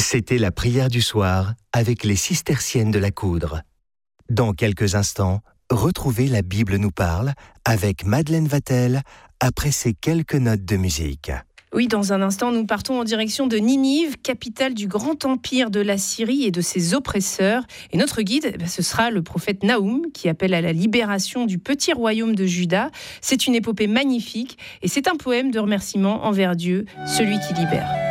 C'était la prière du soir avec les cisterciennes de la Coudre. Dans quelques instants, retrouvez La Bible nous parle avec Madeleine Vatel après ces quelques notes de musique. Oui, dans un instant, nous partons en direction de Ninive, capitale du grand empire de la Syrie et de ses oppresseurs. Et notre guide, ce sera le prophète Naoum, qui appelle à la libération du petit royaume de Juda. C'est une épopée magnifique et c'est un poème de remerciement envers Dieu, celui qui libère.